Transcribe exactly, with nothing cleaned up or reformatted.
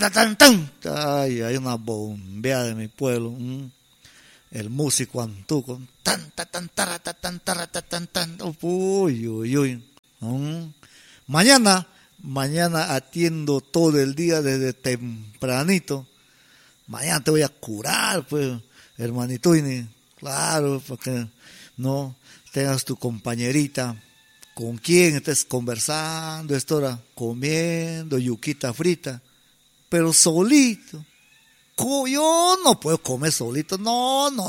ta, tan, tan. Ay, hay una bombea de mi pueblo. Mm. El músico Antuco. Tan, ta, tan, tara, ta, tan, tara, ta, tan, tan. Uy, uy, uy. Mm. Mañana, mañana atiendo todo el día desde tempranito. Mañana te voy a curar, pues, hermanito. Claro, porque no tengas tu compañerita con quien estés conversando, esta hora comiendo yuquita frita, pero solito. Yo no puedo comer solito, no, no.